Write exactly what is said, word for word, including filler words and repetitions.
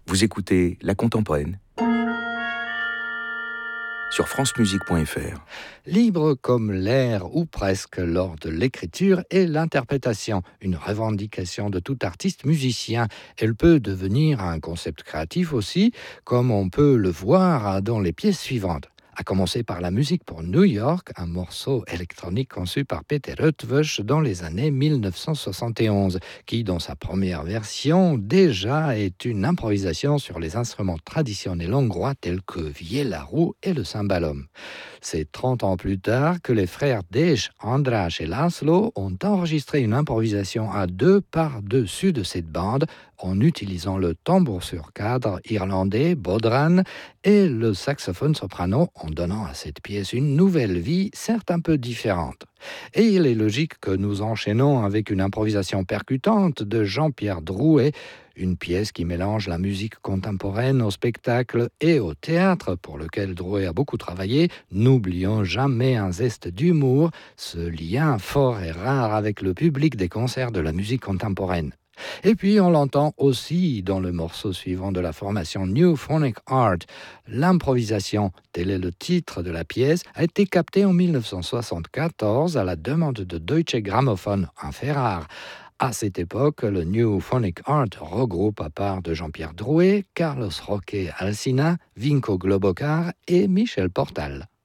Vous écoutez La Contemporaine sur francemusique point f r. Libre comme l'air ou presque lors de l'écriture et l'interprétation, une revendication de tout artiste musicien. Elle peut devenir un concept créatif aussi, comme on peut le voir dans les pièces suivantes. À commencer par la musique pour New York, un morceau électronique conçu par Peter Eötvös dans les années mille neuf cent soixante et onze, qui, dans sa première version, déjà est une improvisation sur les instruments traditionnels hongrois tels que viella-roux et le cymbalum. C'est trente ans plus tard que les frères Dej, András et László ont enregistré une improvisation à deux par-dessus de cette bande en utilisant le tambour sur cadre irlandais bodhran et le saxophone soprano en donnant à cette pièce une nouvelle vie, certes un peu différente. Et il est logique que nous enchaînons avec une improvisation percutante de Jean-Pierre Drouet, une pièce qui mélange la musique contemporaine au spectacle et au théâtre, pour lequel Drouet a beaucoup travaillé. N'oublions jamais un zeste d'humour, ce lien fort et rare avec le public des concerts de la musique contemporaine. Et puis on l'entend aussi dans le morceau suivant de la formation New Phonic Art. L'improvisation, tel est le titre de la pièce, a été captée en mille neuf cent soixante-quatorze à la demande de Deutsche Grammophon, un fait rare. À cette époque, le New Phonic Art regroupe à part de Jean-Pierre Drouet, Carlos Roque Alsina, Vinko Globokar et Michel Portal.